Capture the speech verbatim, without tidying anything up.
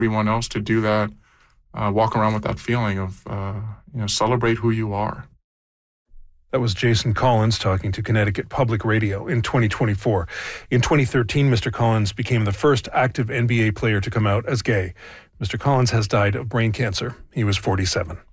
everyone else to do that, uh, walk around with that feeling of, uh, you know, celebrate who you are. That was Jason Collins talking to Connecticut Public Radio in twenty twenty-four. In twenty thirteen, Mister Collins became the first active N B A player to come out as gay. Mister Collins has died of brain cancer. He was forty-seven.